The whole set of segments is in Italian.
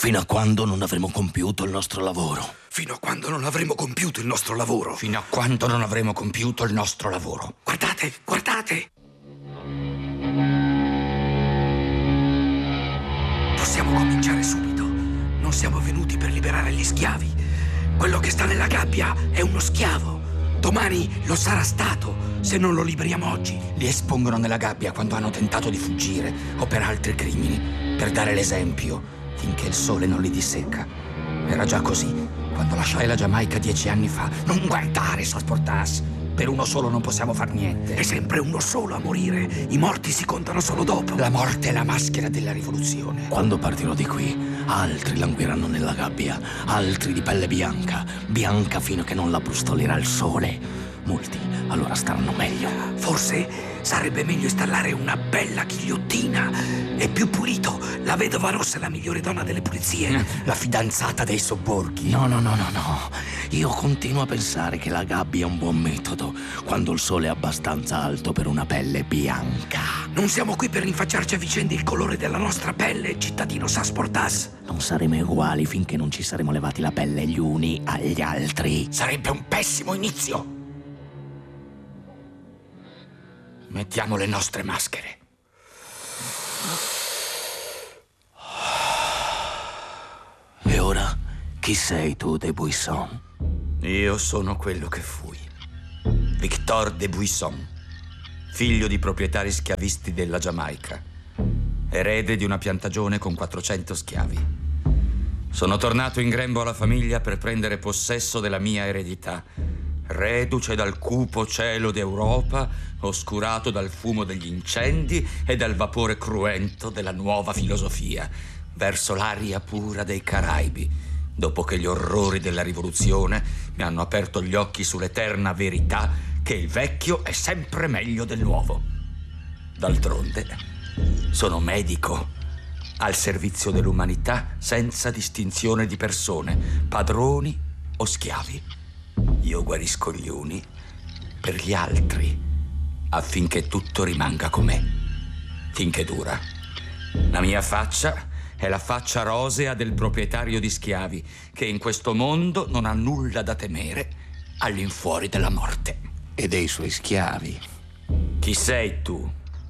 Fino a quando non avremo compiuto il nostro lavoro. Fino a quando non avremo compiuto il nostro lavoro. Fino a quando non avremo compiuto il nostro lavoro. Guardate, guardate! Possiamo cominciare subito. Non siamo venuti per liberare gli schiavi. Quello che sta nella gabbia è uno schiavo. Domani lo sarà stato, se non lo liberiamo oggi. Li espongono nella gabbia quando hanno tentato di fuggire o per altri crimini, per dare l'esempio, finché il sole non li dissecca. Era già così quando lasciai la Giamaica 10 anni fa. Non guardare, Sasportas. Per uno solo non possiamo far niente. È sempre uno solo a morire. I morti si contano solo dopo. La morte è la maschera della rivoluzione. Quando partirò di qui, altri languiranno nella gabbia, altri di pelle bianca, bianca fino a che non la brustolerà il sole. Molti allora staranno meglio. Forse sarebbe meglio installare una bella ghigliottina. È più pulito. La vedova rossa è la migliore donna delle pulizie. La fidanzata dei sobborghi. No. Io continuo a pensare che la gabbia è un buon metodo quando il sole è abbastanza alto per una pelle bianca. Non siamo qui per rinfacciarci a vicenda il colore della nostra pelle, cittadino Sasportas. Non saremo uguali finché non ci saremo levati la pelle gli uni agli altri. Sarebbe un pessimo inizio. Mettiamo le nostre maschere. E ora, chi sei tu, De Buisson? Io sono quello che fui. Victor de Buisson, figlio di proprietari schiavisti della Giamaica, erede di una piantagione con 400 schiavi. Sono tornato in grembo alla famiglia per prendere possesso della mia eredità, reduce dal cupo cielo d'Europa, oscurato dal fumo degli incendi e dal vapore cruento della nuova filosofia, verso l'aria pura dei Caraibi, dopo che gli orrori della rivoluzione mi hanno aperto gli occhi sull'eterna verità che il vecchio è sempre meglio del nuovo. D'altronde, sono medico al servizio dell'umanità senza distinzione di persone, padroni o schiavi. Io guarisco gli uni per gli altri, affinché tutto rimanga com'è, finché dura. La mia faccia è la faccia rosea del proprietario di schiavi, che in questo mondo non ha nulla da temere all'infuori della morte. E dei suoi schiavi. Chi sei tu,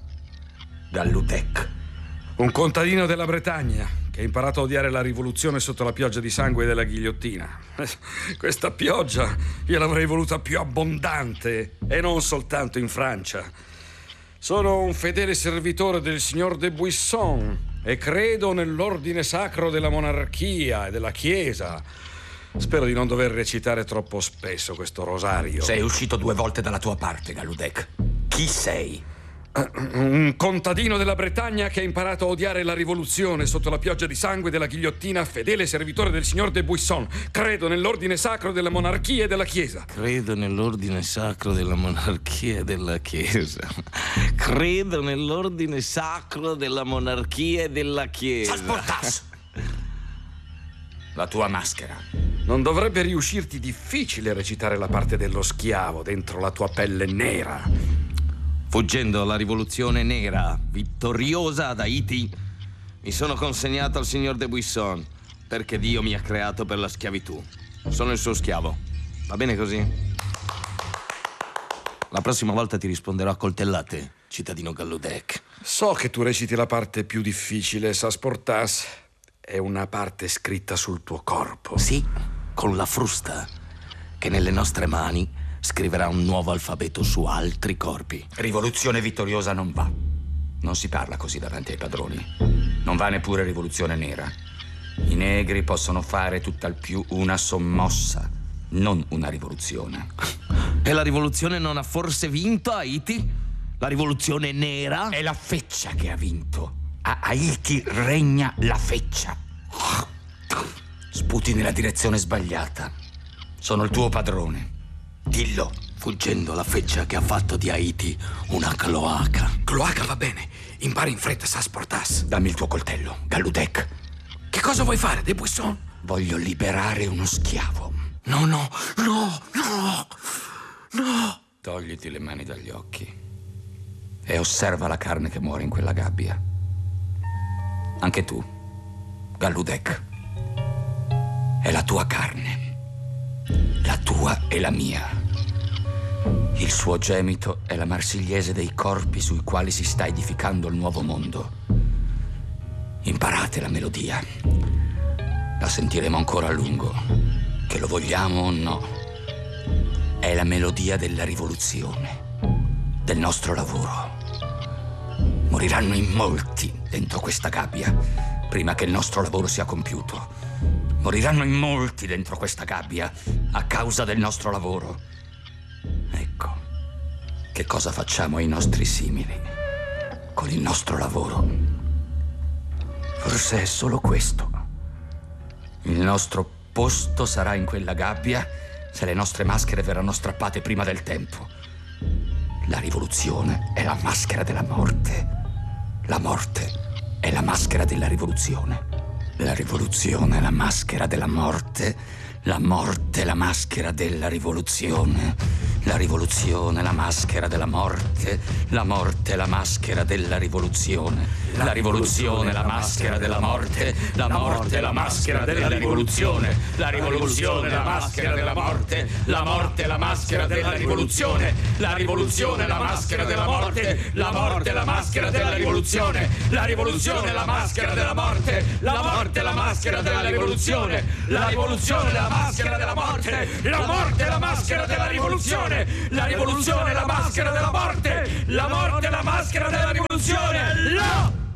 Galludec? Un contadino della Bretagna che ha imparato a odiare la rivoluzione sotto la pioggia di sangue della ghigliottina. Questa pioggia io l'avrei voluta più abbondante, e non soltanto in Francia. Sono un fedele servitore del signor de Buisson e credo nell'ordine sacro della monarchia e della Chiesa. Spero di non dover recitare troppo spesso questo rosario. Sei uscito 2 volte dalla tua parte, Galludec. Chi sei? Un contadino della Bretagna che ha imparato a odiare la rivoluzione sotto la pioggia di sangue della ghigliottina, fedele servitore del signor de Buisson. Credo nell'ordine sacro della monarchia e della Chiesa. Credo nell'ordine sacro della monarchia e della Chiesa. Credo nell'ordine sacro della monarchia e della Chiesa. Sasportas! La tua maschera. Non dovrebbe riuscirti difficile recitare la parte dello schiavo dentro la tua pelle nera. Fuggendo alla rivoluzione nera, vittoriosa ad Haiti, mi sono consegnato al signor de Buisson, perché Dio mi ha creato per la schiavitù. Sono il suo schiavo. Va bene così? La prossima volta ti risponderò a coltellate, cittadino Galludec. So che tu reciti la parte più difficile, Sasportas. È una parte scritta sul tuo corpo. Sì, con la frusta, che nelle nostre mani scriverà un nuovo alfabeto su altri corpi. Rivoluzione vittoriosa non va. Non si parla così davanti ai padroni. Non va neppure rivoluzione nera. I negri possono fare tutt'al più una sommossa, non una rivoluzione. E la rivoluzione non ha forse vinto a Haiti? La rivoluzione nera? È la feccia che ha vinto. A Haiti regna la feccia. Sputi nella direzione sbagliata. Sono il tuo padrone. Dillo. Fuggendo la feccia che ha fatto di Haiti una cloaca. Cloaca va bene. Impari in fretta, Sasportas. Dammi il tuo coltello, Galludec. Che cosa vuoi fare, de Buisson? Voglio liberare uno schiavo. No. Togliti le mani dagli occhi e osserva la carne che muore in quella gabbia. Anche tu, Galludec. è la tua carne, la tua e la mia. Il suo gemito è la Marsigliese dei corpi sui quali si sta edificando il nuovo mondo. Imparate la melodia. La sentiremo ancora a lungo, che lo vogliamo o no. È la melodia della rivoluzione, del nostro lavoro. Moriranno in molti dentro questa gabbia prima che il nostro lavoro sia compiuto. Moriranno in molti dentro questa gabbia a causa del nostro lavoro. Ecco, che cosa facciamo ai nostri simili con il nostro lavoro? Forse è solo questo. Il nostro posto sarà in quella gabbia se le nostre maschere verranno strappate prima del tempo. La rivoluzione è la maschera della morte. La morte è la maschera della rivoluzione. La rivoluzione è la maschera della morte. La morte è la maschera della rivoluzione. La rivoluzione è la maschera della morte. La morte è la maschera della rivoluzione. La rivoluzione è la maschera della morte. La morte è la maschera della rivoluzione. La rivoluzione è la maschera della morte. La morte è la maschera della rivoluzione. La rivoluzione è la maschera della morte. La morte è la maschera della rivoluzione. La rivoluzione è la maschera della morte. La morte è la maschera della rivoluzione. La rivoluzione è la maschera della morte. La morte è la maschera della rivoluzione. La rivoluzione è la maschera della morte. La morte è la maschera della rivoluzione.